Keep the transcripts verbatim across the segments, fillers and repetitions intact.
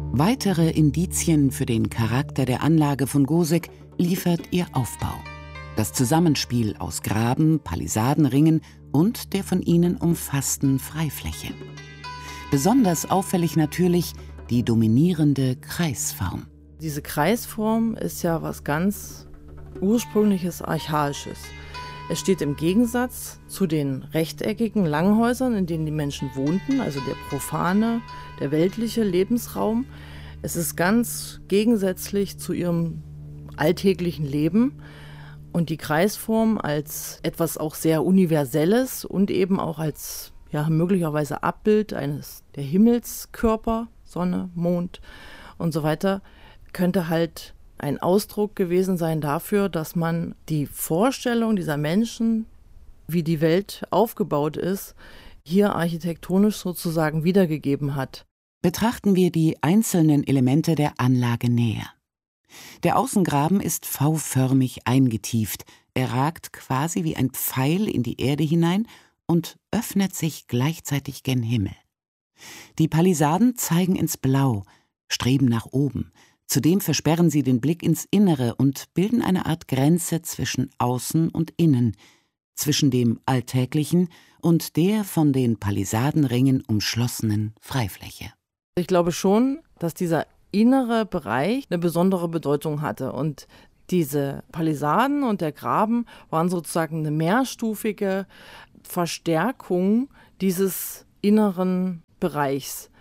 Weitere Indizien für den Charakter der Anlage von Goseck liefert ihr Aufbau. Das Zusammenspiel aus Graben, Palisadenringen und der von ihnen umfassten Freifläche. Besonders auffällig natürlich die dominierende Kreisform. Diese Kreisform ist ja was ganz ursprüngliches, Archaisches. Es steht im Gegensatz zu den rechteckigen Langhäusern, in denen die Menschen wohnten, also der profane, der weltliche Lebensraum. Es ist ganz gegensätzlich zu ihrem alltäglichen Leben. Und die Kreisform als etwas auch sehr Universelles und eben auch als ja, möglicherweise Abbild eines der Himmelskörper, Sonne, Mond und so weiter, könnte halt ein Ausdruck gewesen sein dafür, dass man die Vorstellung dieser Menschen, wie die Welt aufgebaut ist, hier architektonisch sozusagen wiedergegeben hat. Betrachten wir die einzelnen Elemente der Anlage näher. Der Außengraben ist V-förmig eingetieft, er ragt quasi wie ein Pfeil in die Erde hinein und öffnet sich gleichzeitig gen Himmel. Die Palisaden zeigen ins Blau, streben nach oben. Zudem versperren sie den Blick ins Innere und bilden eine Art Grenze zwischen Außen und Innen, zwischen dem Alltäglichen und der von den Palisadenringen umschlossenen Freifläche. Ich glaube schon, dass dieser innere Bereich eine besondere Bedeutung hatte. Und diese Palisaden und der Graben waren sozusagen eine mehrstufige Verstärkung dieses inneren Bereichs.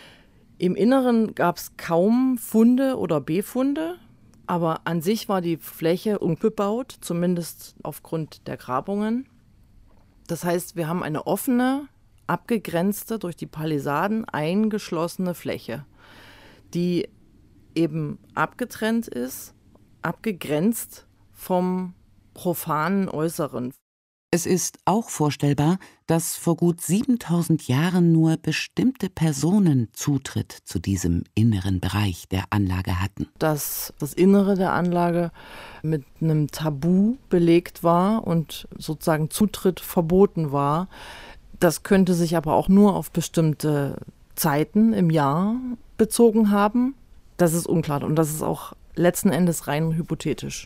Im Inneren gab es kaum Funde oder Befunde, aber an sich war die Fläche unbebaut, zumindest aufgrund der Grabungen. Das heißt, wir haben eine offene, abgegrenzte, durch die Palisaden eingeschlossene Fläche, die eben abgetrennt ist, abgegrenzt vom profanen Äußeren. Es ist auch vorstellbar, dass vor gut siebentausend Jahren nur bestimmte Personen Zutritt zu diesem inneren Bereich der Anlage hatten. Dass das Innere der Anlage mit einem Tabu belegt war und sozusagen Zutritt verboten war, das könnte sich aber auch nur auf bestimmte Zeiten im Jahr bezogen haben. Das ist unklar und das ist auch letzten Endes rein hypothetisch.